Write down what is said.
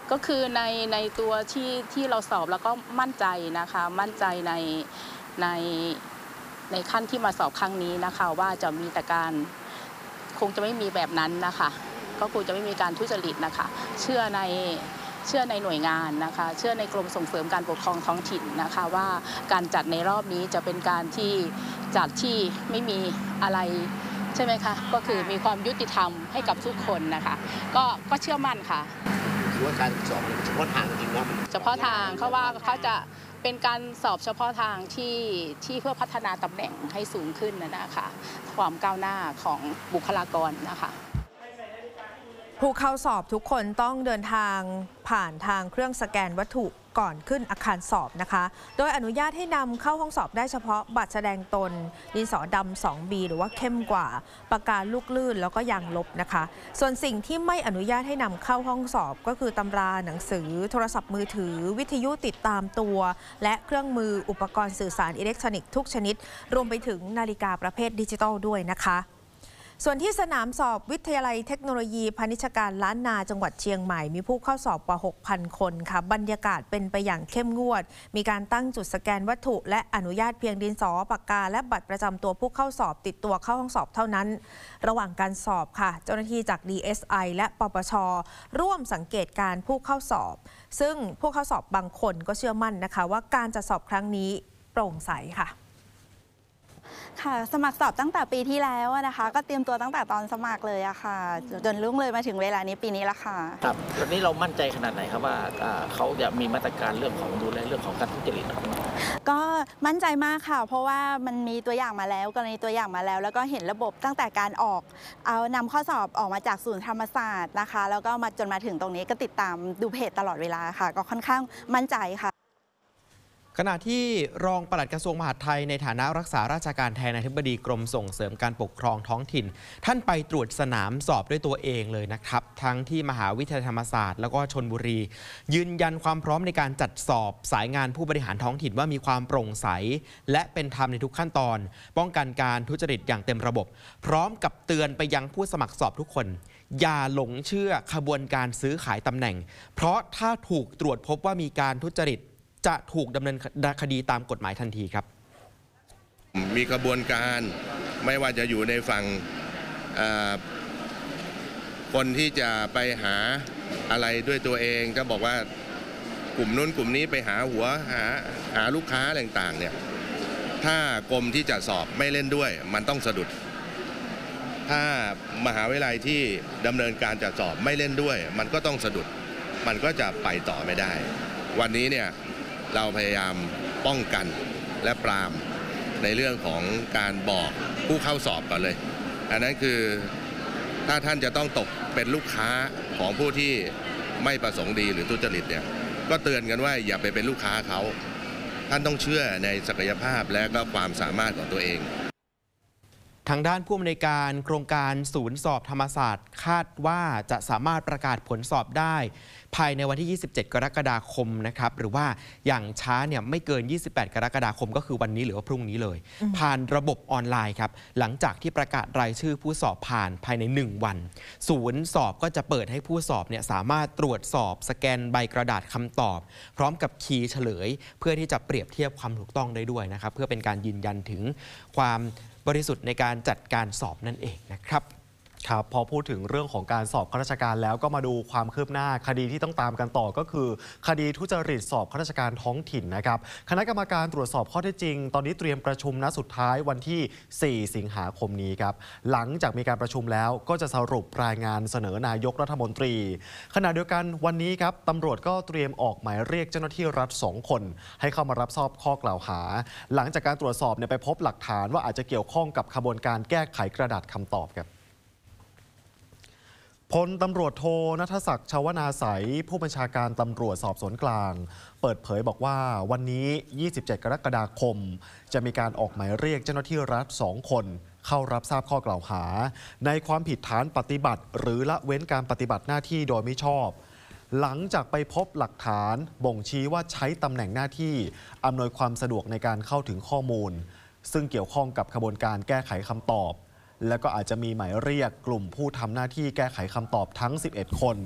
ก็คือในตัวที่เราสอบแล้วก็มั่นใจนะคะมั่นใจในในขั้นที่มาสอบครั้งนี้นะคะว่าจะมีแต่การคงจะไม่มีแบบนั้นนะคะก็คงจะไม่มีการทุจริตนะคะเชื่อในหน่วยงานนะคะเชื่อในกรมส่งเสริมการปกครองท้องถิ่นนะคะว่าการจัดในรอบนี้จะเป็นการที่จัดที่ไม่มีอะไรใช่ไหมคะก็คือมีความยุติธรรมให้กับทุกคนนะคะก็เชื่อมั่นค่ะถือว่าการสอบเฉพาะทางจริงครับเฉพาะทางเขาว่าเขาจะเป็นการสอบเฉพาะทางที่เพื่อพัฒนาตำแหน่งให้สูงขึ้นนะคะความก้าวหน้าของบุคลากรนะคะผู้เข้าสอบทุกคนต้องเดินทางผ่านทางเครื่องสแกนวัตถุก่อนขึ้นอาคารสอบนะคะโดยอนุญาตให้นำเข้าห้องสอบได้เฉพาะบัตรแสดงตนดินสอดำ 2B หรือว่าเข้มกว่าปากกาลูกลื่นแล้วก็ยางลบนะคะส่วนสิ่งที่ไม่อนุญาตให้นำเข้าห้องสอบก็คือตำราหนังสือโทรศัพท์มือถือวิทยุติดตามตัวและเครื่องมืออุปกรณ์สื่อสารอิเล็กทรอนิกส์ทุกชนิดรวมไปถึงนาฬิกาประเภทดิจิทัลด้วยนะคะส่วนที่สนามสอบวิทยาลัยเทคโนโลยีพาณิชยการล้านนาจังหวัดเชียงใหม่มีผู้เข้าสอบกว่า 6,000 คนค่ะบรรยากาศเป็นไปอย่างเข้มงวดมีการตั้งจุดสแกนวัตถุและอนุญาตเพียงดินสอปากกาและบัตรประจำตัวผู้เข้าสอบติดตัวเข้าห้องสอบเท่านั้นระหว่างการสอบค่ะเจ้าหน้าที่จาก DSI และปปช.ร่วมสังเกตการผู้เข้าสอบซึ่งผู้เข้าสอบบางคนก็เชื่อมั่นนะคะว่าการจัดสอบครั้งนี้โปร่งใสค่ะค่ะสมัครสอบตั้งแต่ปีที่แล้วนะคะก็เตรียมตัวตั้งแต่ตอนสมัครเลยอะค่ะจนรุ่งเลยมาถึงเวลานี้ปีนี้ละค่ะครับตอนนี้เรามั่นใจขนาดไหนครับว่าเขาจะมีมาตรการเรื่องของดูแลเรื่องของการทุจริตครับก็มั่นใจมากค่ะเพราะว่ามันมีตัวอย่างมาแล้วกรณีตัวอย่างมาแล้วแล้วก็เห็นระบบตั้งแต่การเอานำข้อสอบออกมาจากศูนย์ธรรมศาสตร์นะคะแล้วก็มาจนมาถึงตรงนี้ก็ติดตามดูเพจตลอดเวลาค่ะก็ค่อนข้างมั่นใจค่ะขณะที่รองปลัดกระทรวงมหาดไทยในฐานะรักษาราชการแทนอธิบดีกรมส่งเสริมการปกครองท้องถิ่นท่านไปตรวจสนามสอบด้วยตัวเองเลยนะครับทั้งที่มหาวิทยาลัยธรรมศาสตร์แล้วก็ชลบุรียืนยันความพร้อมในการจัดสอบสายงานผู้บริหารท้องถิ่นว่ามีความโปร่งใสและเป็นธรรมในทุกขั้นตอนป้องกันการทุจริตอย่างเต็มระบบพร้อมกับเตือนไปยังผู้สมัครสอบทุกคนอย่าหลงเชื่อขบวนการซื้อขายตำแหน่งเพราะถ้าถูกตรวจพบว่ามีการทุจริตจะถูกดำเนินคดีตามกฎหมายทันทีครับมีกระบวนการไม่ว่าจะอยู่ในฝั่งคนที่จะไปหาอะไรด้วยตัวเองก็บอกว่ากลุ่มนู้นกลุ่มนี้ไปหาหาลูกค้าอะไรต่างๆเนี่ยถ้ากรมที่จะสอบไม่เล่นด้วยมันต้องสะดุดถ้ามหาวิทยาลัยที่ดำเนินการจะสอบไม่เล่นด้วยมันก็ต้องสะดุดมันก็จะไปต่อไม่ได้วันนี้เนี่ยเราพยายามป้องกันและปรามในเรื่องของการบอกผู้เข้าสอบก่อนเลยอันนั้นคือถ้าท่านจะต้องตกเป็นลูกค้าของผู้ที่ไม่ประสงค์ดีหรือทุจริตเนี่ยก็เตือนกันว่าอย่าไปเป็นลูกค้าเขาท่านต้องเชื่อในศักยภาพและก็ความสามารถของตัวเองทางด้านผู้อำนวยการโครงการศูนย์สอบธรรมศาสตร์คาดว่าจะสามารถประกาศผลสอบได้ภายในวันที่ 27 กรกฎาคมนะครับหรือว่าอย่างช้าเนี่ยไม่เกิน 28 กรกฎาคมก็คือวันนี้หรือว่าพรุ่งนี้เลยผ่านระบบออนไลน์ครับหลังจากที่ประกาศรายชื่อผู้สอบผ่านภายใน 1 วันศูนย์สอบก็จะเปิดให้ผู้สอบเนี่ยสามารถตรวจสอบสแกนใบกระดาษคำตอบพร้อมกับคีย์เฉลยเพื่อที่จะเปรียบเทียบความถูกต้องได้ด้วยนะครับเพื่อเป็นการยืนยันถึงความบริสุทธิ์ในการจัดการสอบนั่นเองนะครับครับพอพูดถึงเรื่องของการสอบข้าราชการแล้วก็มาดูความคืบหน้าคดีที่ต้องตามกันต่อก็คือคดีทุจริตสอบข้าราชการท้องถิ่นนะครับคณะกรรมการตรวจสอบข้อเท็จจริงตอนนี้เตรียมประชุมนัดสุดท้ายวันที่ 4 สิงหาคมนี้ครับหลังจากมีการประชุมแล้วก็จะสรุปรายงานเสนอนายกรัฐมนตรีขณะเดียวกันวันนี้ครับตำรวจก็เตรียมออกหมายเรียกเจ้าหน้าที่รัฐ2 คนให้เข้ามารับทราบข้อกล่าวหาหลังจากการตรวจสอบไปพบหลักฐานว่าอาจจะเกี่ยวข้องกับขบวนการแก้ไขกระดาษคำตอบครับพลตำรวจโทณัฐศักดิ์ ชวนาไสยผู้บัญชาการตำรวจสอบสวนกลางเปิดเผยบอกว่าวันนี้ 27 กรกฎาคมจะมีการออกหมายเรียกเจ้าหน้าที่รัฐ2 คนเข้ารับทราบข้อกล่าวหาในความผิดฐานปฏิบัติหรือละเว้นการปฏิบัติหน้าที่โดยมิชอบหลังจากไปพบหลักฐานบ่งชี้ว่าใช้ตำแหน่งหน้าที่อำนวยความสะดวกในการเข้าถึงข้อมูลซึ่งเกี่ยวข้องกับขบวนการแก้ไขคำตอบและก็อาจจะมีหมายเรียกกลุ่มผู้ทำหน้าที่แก้ไขคำตอบทั้ง 11 คน